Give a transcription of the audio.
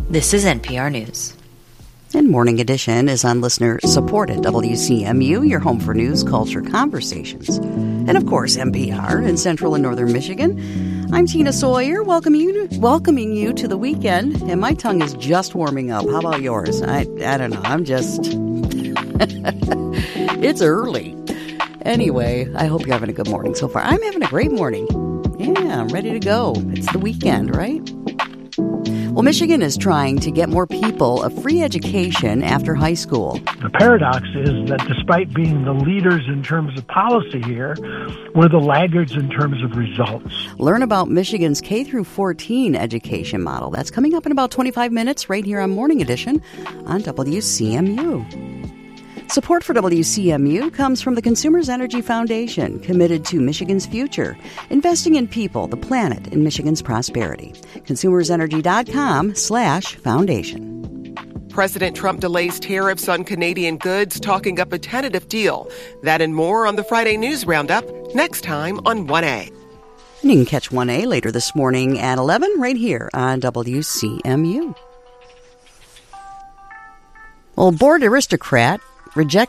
This is NPR News. And Morning Edition is on listener-supported WCMU, your home for news, culture, conversations. And, of course, NPR in Central and Northern Michigan. I'm Tina Sawyer, welcoming you to the weekend. And my tongue is just warming up. How about yours? I don't know. I'm just... It's early. Anyway, I hope you're having a good morning so far. I'm having a great morning. Yeah, I'm ready to go. It's the weekend, right? Well, Michigan is trying to get more people a free education after high school. The paradox is that despite being the leaders in terms of policy here, we're the laggards in terms of results. Learn about Michigan's K-14 education model. That's coming up in about 25 minutes right here on Morning Edition on WCMU. Support for WCMU comes from the Consumers Energy Foundation, committed to Michigan's future, investing in people, the planet, and Michigan's prosperity. ConsumersEnergy.com/foundation. President Trump delays tariffs on Canadian goods, talking up a tentative deal. That and more on the Friday News Roundup next time on 1A. And you can catch 1A later this morning at 11 right here on WCMU. Well, board aristocrat rejects